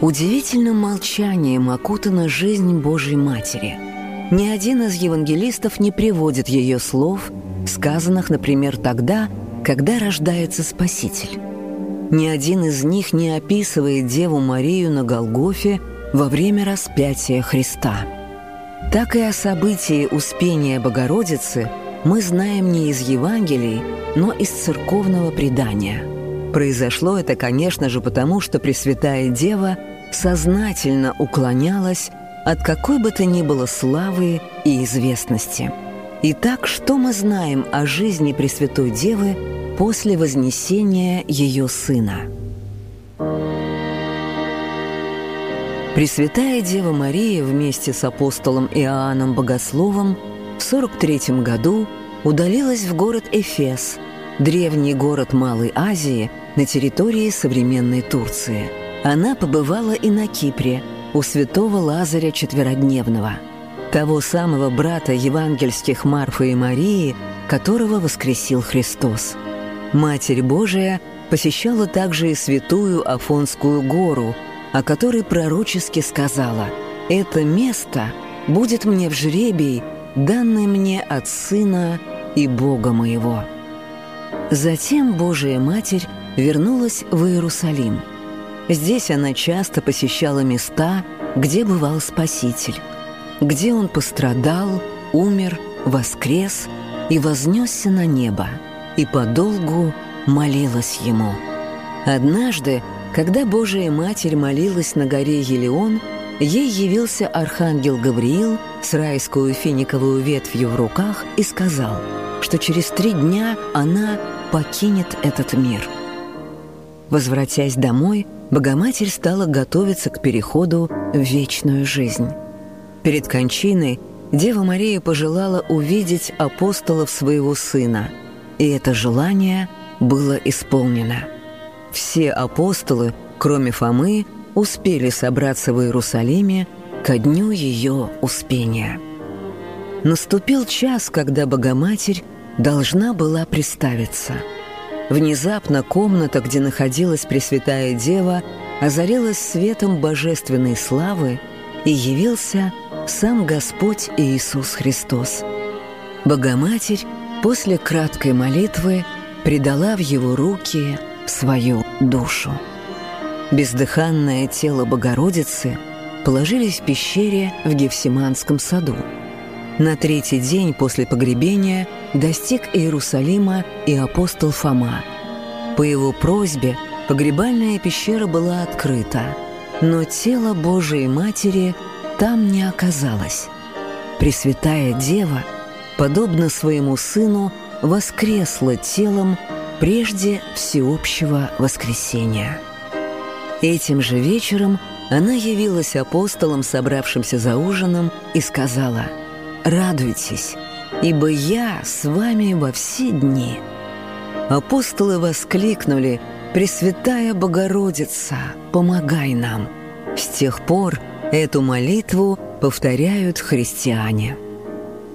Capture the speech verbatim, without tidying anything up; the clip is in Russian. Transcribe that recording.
Удивительным молчанием окутана жизнь Божьей Матери. Ни один из евангелистов не приводит ее слов, сказанных, например, тогда, когда рождается Спаситель. Ни один из них не описывает Деву Марию на Голгофе во время распятия Христа. Так и о событии Успения Богородицы мы знаем не из Евангелий, но из церковного предания. Произошло это, конечно же, потому что Пресвятая Дева сознательно уклонялась от какой бы то ни было славы и известности. Итак, что мы знаем о жизни Пресвятой Девы после вознесения ее Сына? Пресвятая Дева Мария вместе с апостолом Иоанном Богословом в сорок третьем году удалилась в город Эфес, древний город Малой Азии на территории современной Турции. Она побывала и на Кипре, у святого Лазаря Четверодневного, того самого брата евангельских Марфы и Марии, которого воскресил Христос. Матерь Божия посещала также и святую Афонскую гору, о которой пророчески сказала: «Это место будет мне в жребий, данный мне от Сына и Бога моего». Затем Божия Матерь вернулась в Иерусалим. Здесь она часто посещала места, где бывал Спаситель, где Он пострадал, умер, воскрес и вознесся на небо, и подолгу молилась Ему. Однажды, когда Божия Матерь молилась на горе Елеон, ей явился архангел Гавриил с райскую финиковую ветвью в руках и сказал, что через три дня она покинет этот мир. Возвратясь домой, Богоматерь стала готовиться к переходу в вечную жизнь. Перед кончиной Дева Мария пожелала увидеть апостолов своего Сына, и это желание было исполнено. Все апостолы, кроме Фомы, успели собраться в Иерусалиме ко дню ее успения. Наступил час, когда Богоматерь должна была представиться. Внезапно комната, где находилась Пресвятая Дева, озарилась светом божественной славы, и явился сам Господь Иисус Христос. Богоматерь после краткой молитвы предала в Его руки свою душу. Бездыханное тело Богородицы положили в пещере в Гефсиманском саду. На третий день после погребения достиг Иерусалима и апостол Фома. По его просьбе погребальная пещера была открыта, но тело Божией Матери там не оказалось. Пресвятая Дева, подобно своему Сыну, воскресла телом прежде всеобщего воскресения. Этим же вечером она явилась апостолам, собравшимся за ужином, и сказала: «Радуйтесь, ибо я с вами во все дни». Апостолы воскликнули: «Пресвятая Богородица, помогай нам!» С тех пор эту молитву повторяют христиане.